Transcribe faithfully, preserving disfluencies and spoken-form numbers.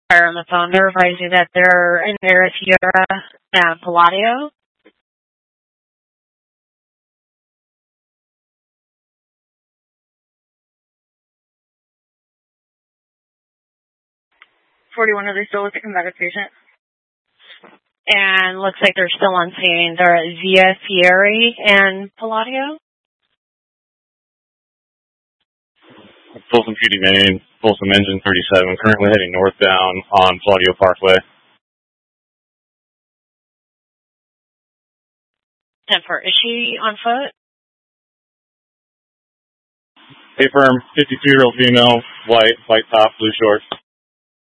Fire on the phone. They're advising that they're in the Riviera and Palladio. forty-one, are they still with the combative patient? And looks like they're still on scene. They're at Via Fieri and Palladio. Folsom P D main, Folsom engine thirty-seven, currently heading northbound on Palladio Parkway. ten four, is she on foot? Hey firm, fifty-two-year-old female, white, white top, blue shorts.